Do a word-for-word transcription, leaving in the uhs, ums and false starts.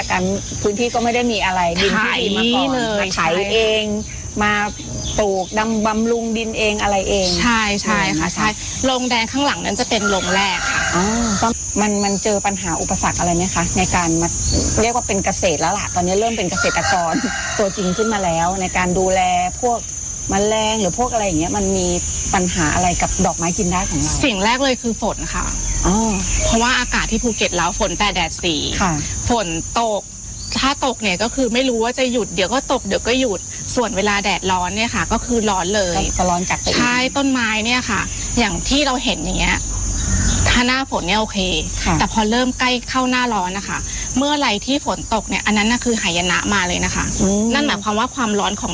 การพื้นที่ก็ไม่ได้มีอะไรดินที่ดีมาก่อนมาไถเองมาปลูกดำบำรุงดินเองอะไรเองใช่ใช่ค่ะใช่โรงแดงข้างหลังนั้นจะเป็นโรงแรกค่ะอ๋อต้องมันมันเจอปัญหาอุปสรรคอะไรไหมคะในการมาเรียกว่าเป็นเกษตรแล้วล่ะตอนนี้เริ่มเป็นเกษตรกร ตัวจริงขึ้นมาแล้วในการดูแลพวกแมลงหรือพวกอะไรอย่างเงี้ยมันมีปัญหาอะไรกับดอกไม้กินได้ของเราสิ่งแรกเลยคือฝนค่ะอ๋อเพราะว่าอากาศที่ภูเก็ตแล้วฝนแต่แดดสีฝนตกถ้าตกเนี่ยก็คือไม่รู้ว่าจะหยุดเดี๋ยวก็ตกเดี๋ยวก็หยุดส่วนเวลาแดดร้อนเนี่ยค่ะก็คือร้อนเลยก็ร้อนจัดไปใช่ต้นไม้เนี่ยค่ะอย่างที่เราเห็นอย่างเงี้ยถ้าหน้าฝนเนี่ยโอเคแต่พอเริ่มใกล้เข้าหน้าร้อนนะคะเมื่อไรที่ฝนตกเนี่ยอันนั้นน่ะคือหายนะมาเลยนะคะนั่นหมายความว่าความร้อนของ